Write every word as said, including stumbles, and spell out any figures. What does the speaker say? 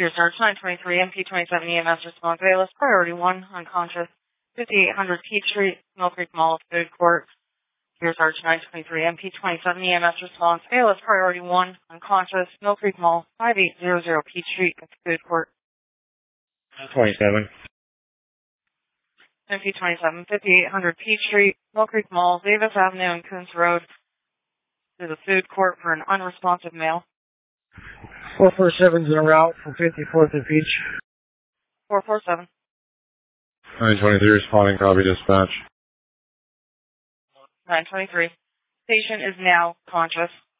Gear Search nine twenty-three, M P twenty-seven E M S response, Bayless, priority one, unconscious, fifty-eight hundred Peach Street, Mill Creek Mall, Food Court. Gear Search nine twenty-three, M P twenty-seven E M S response, Bayless, priority one, unconscious, Mill Creek Mall, fifty-eight hundred Peach Street, Food Court. twenty-seven. M P twenty-seven, fifty-eight hundred Peach Street, Mill Creek Mall, Davis Avenue and Coons Road, to the Food Court for an unresponsive male. four four seven's en route from fifty-fourth and Peach. four four seven. nine twenty-three responding, copy dispatch. nine twenty-three. Patient is now conscious.